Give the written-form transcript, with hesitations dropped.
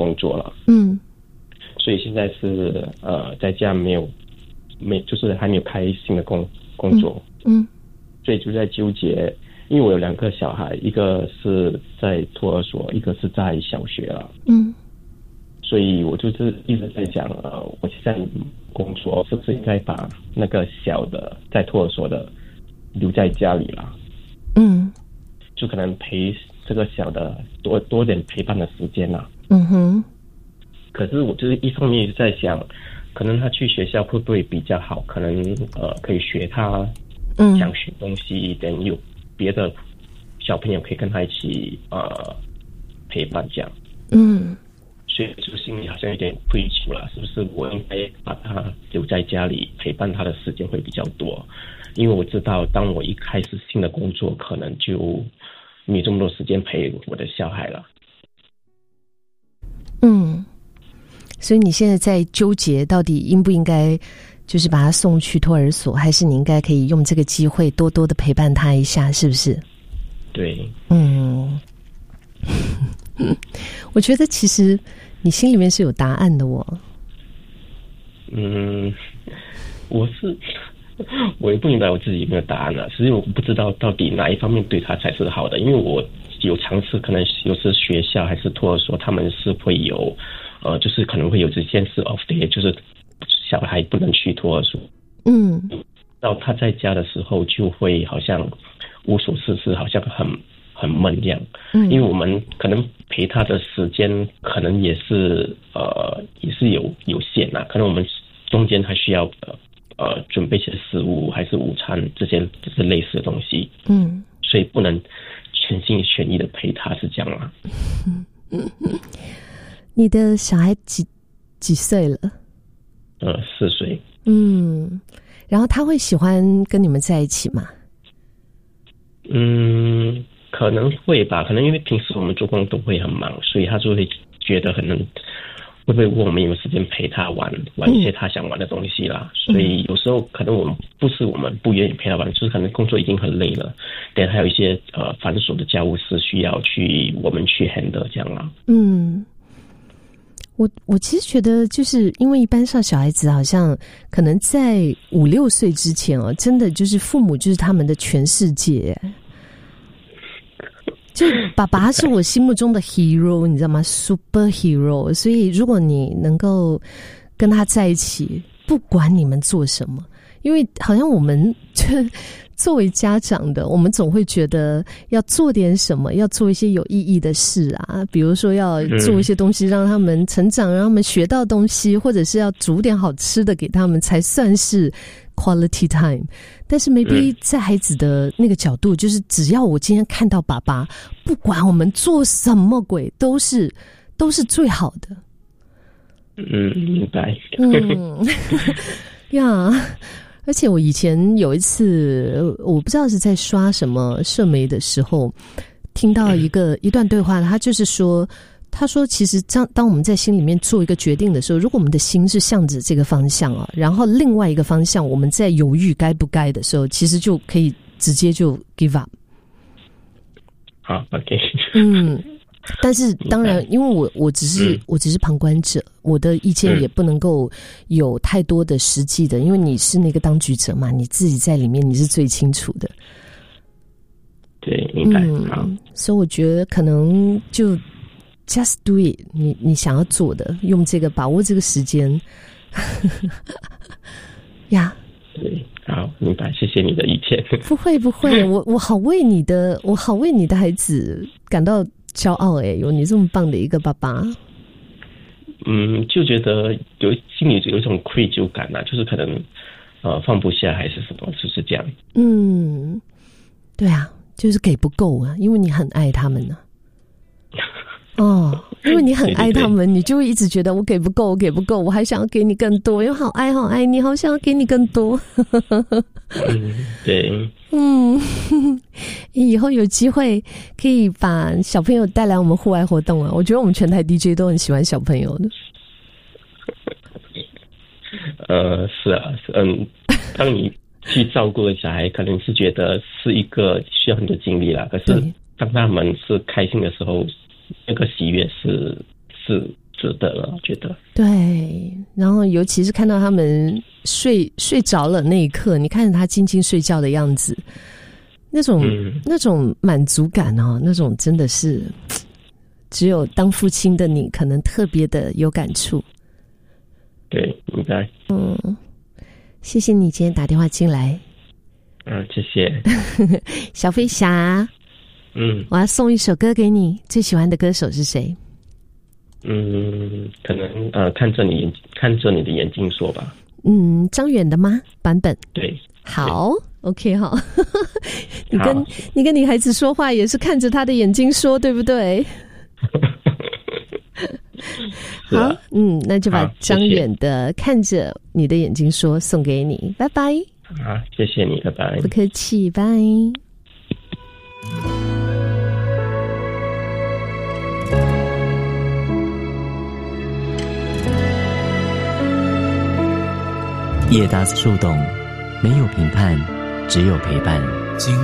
工作了。所以现在是在家就是还没有开新的工作。所以就在纠结，因为我有2个小孩，一个是在托儿所，一个是在小学了。所以我就是一直在想，我现在工作是不是应该把那个小的在托儿所的留在家里了？就可能陪这个小的多点陪伴的时间啦。可是我就是一方面就在想，可能他去学校会不会比较好？可能可以学他想学东西，等有别的小朋友可以跟他一起陪伴这样。所以就心里好像有点愧疚了，是不是我应该把他留在家里陪伴他的时间会比较多？因为我知道，当我一开始新的工作，可能就没这么多时间陪我的小孩了。 所以你现在在纠结，到底应不应该就是把他送去托儿所，还是你应该可以用这个机会多多的陪伴他一下，是不是？对。我觉得其实你心里面是有答案的哦。 我也不明白我自己有没有答案了，所以我不知道到底哪一方面对他才是好的，因为我有尝试，可能有时学校还是托儿所，他们是会有就是可能会有这件事 off day， 就是小孩不能去托儿所。到他在家的时候就会好像无所事事，好像很闷这样。因为我们可能陪他的时间可能也是有限啊，可能我们中间还需要准备一些食物还是午餐这些类似的东西。所以不能全心全意的陪他，是这样吗？ 你的小孩几岁了 ？4岁。 然后他会喜欢跟你们在一起吗？ 可能会吧，可能因为平时我们做工都会很忙，所以他就会觉得可能会不会问我们有没有时间陪他玩一些他想玩的东西啦。所以有时候可能我们不愿意陪他玩，就是可能工作已经很累了，但还有一些繁琐的家务事需要我们去 handle 这样啦。 我其实觉得，就是因为一般上小孩子好像可能在5、6岁之前真的就是父母就是他们的全世界。就爸爸是我心目中的 hero， 你知道吗？ superhero。 所以如果你能够跟他在一起，不管你们做什么，因为好像我们就作为家长的，我们总会觉得要做点什么，要做一些有意义的事啊，比如说要做一些东西让他们成长，让他们学到东西，或者是要煮点好吃的给他们，才算是 quality time。 但是 maybe 在孩子的那个角度，就是只要我今天看到爸爸，不管我们做什么鬼，都是最好的。 明白。 而且我以前有一次，我不知道是在刷什么社媒的时候，听到一段对话，他就是说，他说其实当我们在心里面做一个决定的时候，如果我们的心是向着这个方向然后另外一个方向我们在犹豫该不该的时候，其实就可以直接就 give up。 好 OK。 但是当然因为我只是旁观者，我的意见也不能够有太多的实际的，因为你是那个当局者嘛，你自己在里面你是最清楚的。 对，明白。好， 所以我觉得可能就 just do it， 你想要做的，用这个把握这个时间。呀， 对，好，明白，谢谢你的意见。 不会，我好为你的孩子感到骄傲有你这么棒的一个爸爸。 就觉得心里有一种愧疚感就是可能放不下还是什么，就是这样。 对啊，就是给不够因为你很爱他们因为你很爱他们，对对对，你就会一直觉得我给不够，我还想要给你更多，因为好爱你，好想要给你更多。 对。 以后有机会可以把小朋友带来我们户外活动我觉得我们全台 DJ 都很喜欢小朋友的。 是啊，当你去照顾小孩，可能是觉得是一个需要很多精力啦，可是当他们是开心的时候，那个喜悦是值得了，我觉得。 对，然后尤其是看到他们睡着了那一刻，你看着他静静睡觉的样子，那种满足感哦，那种真的是只有当父亲的你可能特别的有感触。 对，应该。 谢谢你今天打电话进来。 谢谢。 小飞侠，我要送一首歌给你，最喜欢的歌手是谁？ 可能看着你的眼睛说吧。 张远的吗？版本？对。好对 ，OK， 好。你跟女孩子说话也是看着她的眼睛说，对不对？好，那就把张远的《看着你的眼睛说》送给你，拜拜。 好，谢谢你，拜拜。 不客气，拜。 叶达斯树洞，没有评判，只有陪伴。